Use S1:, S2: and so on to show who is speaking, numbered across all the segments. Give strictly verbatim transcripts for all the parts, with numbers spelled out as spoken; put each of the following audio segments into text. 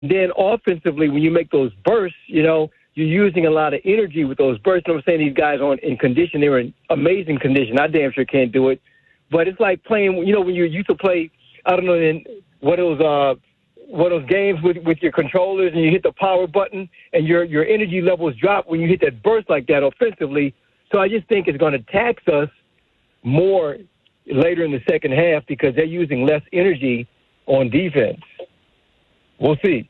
S1: Then offensively, when you make those bursts, you know, you're using a lot of energy with those bursts. And I'm saying these guys aren't in condition. They were in amazing condition. I damn sure can't do it. But it's like playing, you know, when you used to play, I don't know, in one of those, uh, one of those games with, with your controllers and you hit the power button and your, your energy levels drop when you hit that burst like that offensively. So I just think it's going to tax us more later in the second half because they're using less energy on defense. We'll see.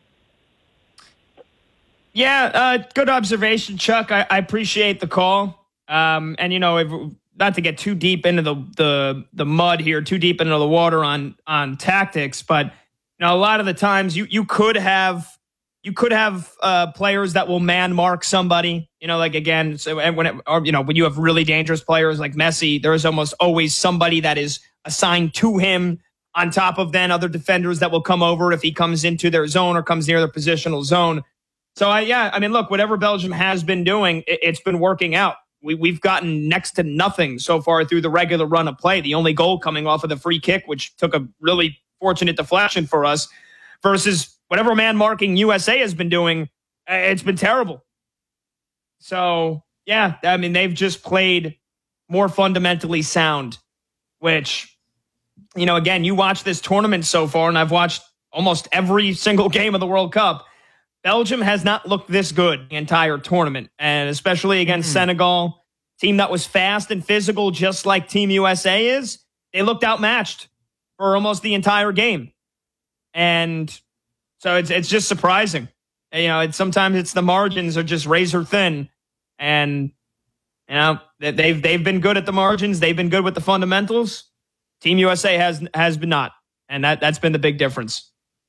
S2: Yeah, uh, good observation, Chuck. I, I appreciate the call. Um, and, you know, if, not to get too deep into the, the the mud here, too deep into the water on on tactics, but you know, a lot of the times you you could have you could have uh, players that will man mark somebody. You know, like again, so when it, or you know when you have really dangerous players like Messi, there is almost always somebody that is assigned to him on top of then other defenders that will come over if he comes into their zone or comes near their positional zone. So, I, yeah, I mean, look, whatever Belgium has been doing, it, it's been working out. We, we've gotten next to nothing so far through the regular run of play. The only goal coming off of the free kick, which took a really fortunate deflection for us, versus whatever man-marking U S A has been doing, it's been terrible. So, yeah, I mean, they've just played more fundamentally sound, which, you know, again, you watch this tournament so far, and I've watched almost every single game of the World Cup. Belgium has not looked this good the entire tournament, and especially against mm. Senegal, team that was fast and physical just like Team U S A is. They looked outmatched for almost the entire game. And so it's it's just surprising. You know, it's, sometimes it's the margins are just razor thin, and you know, they've they've been good at the margins, they've been good with the fundamentals. Team U S A has has been not, and that that's been the big difference.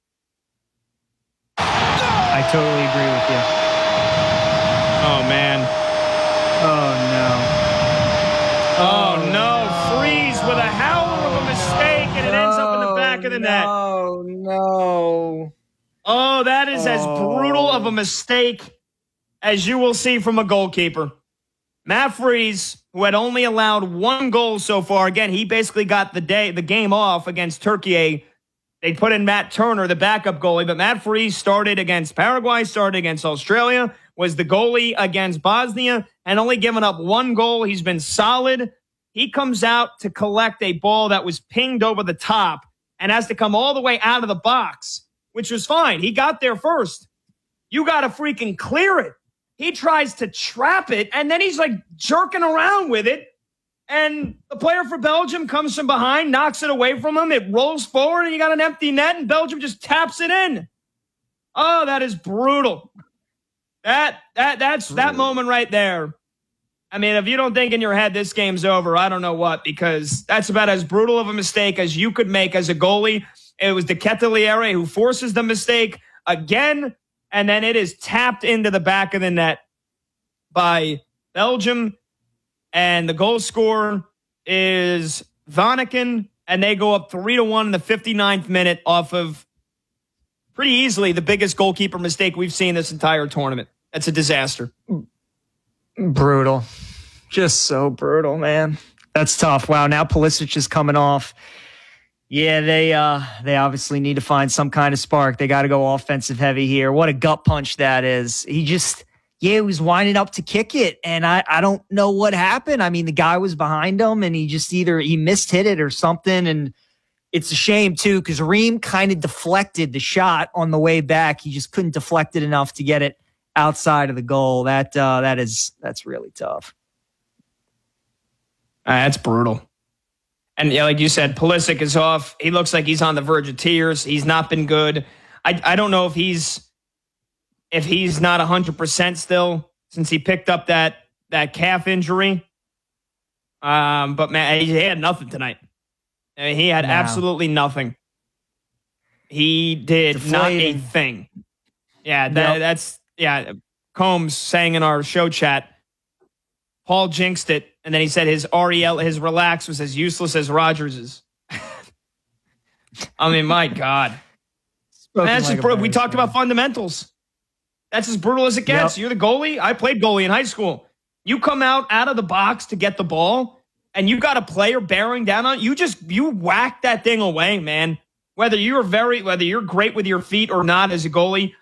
S3: I totally agree with you.
S2: Oh, man.
S3: Oh,
S2: no. Oh, no. Freeze with a howler of a mistake, and it ends up in the back of the net.
S3: Oh, no.
S2: Oh, that is
S3: oh.
S2: as brutal of a mistake as you will see from a goalkeeper. Matt Freeze, who had only allowed one goal so far. Again, he basically got the day, the game off against Turkey. They put in Matt Turner, the backup goalie, but Matt Freeze started against Paraguay, started against Australia, was the goalie against Bosnia, and only given up one goal. He's been solid. He comes out to collect a ball that was pinged over the top and has to come all the way out of the box, which was fine. He got there first. You got to freaking clear it. He tries to trap it, and then he's like jerking around with it. And the player for Belgium comes from behind, knocks it away from him. It rolls forward, and you got an empty net, and Belgium just taps it in. Oh, that is brutal. That that that's that moment right there. I mean, if you don't think in your head this game's over, I don't know what, because that's about as brutal of a mistake as you could make as a goalie. It was De Ketelaere who forces the mistake again, and then it is tapped into the back of the net by Belgium. And the goal scorer is Vanaken, and they go up three to one in the fifty-ninth minute off of pretty easily the biggest goalkeeper mistake we've seen this entire tournament. That's a disaster.
S3: Brutal. Just so brutal, man. That's tough. Wow, now Pulisic is coming off. Yeah, they uh, they obviously need to find some kind of spark. They got to go offensive heavy here. What a gut punch that is. He just... Yeah, he was winding up to kick it, and I, I don't know what happened. I mean, the guy was behind him, and he just either he missed hit it or something, and it's a shame, too, because Ream kind of deflected the shot on the way back. He just couldn't deflect it enough to get it outside of the goal. That uh, that is that's really tough.
S2: Uh, that's brutal. And yeah, like you said, Pulisic is off. He looks like he's on the verge of tears. He's not been good. I I don't know if he's... If he's not one hundred percent still, since he picked up that that calf injury. Um, but, man, he had nothing tonight. I mean, he had no. absolutely nothing. He did Deflating. not a thing. Yeah, that, yep. that's, yeah, Combs saying in our show chat, Paul jinxed it, and then he said his R E L, his relax was as useless as Rodgers's. I mean, my God. Man, that's like just bro- we talked about fundamentals. That's as brutal as it gets. Yep. You're the goalie. I played goalie in high school. You come out out of the box to get the ball, and you got a player bearing down on you. Just you whack that thing away, man. Whether you're very, whether you're great with your feet or not as a goalie,